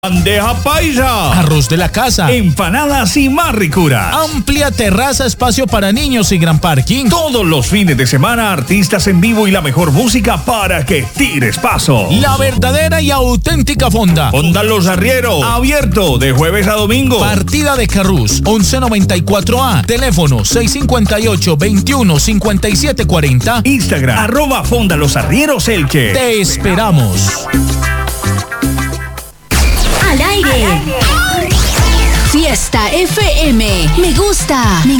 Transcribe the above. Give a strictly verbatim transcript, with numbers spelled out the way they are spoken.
Bandeja paisa, arroz de la casa, empanadas y más ricuras, amplia terraza, espacio para niños y gran parking. Todos los fines de semana, artistas en vivo y la mejor música para que tires paso. La verdadera y auténtica fonda. Fonda Los Arrieros, abierto de jueves a domingo. Partida de Carrús, once noventa y cuatro A, teléfono seis cinco ocho, veintiuno, cincuenta y siete cuarenta. Instagram, arroba Fonda Los Arrieros Elche. Te esperamos. Al aire. Fiesta F M. Me gusta. Me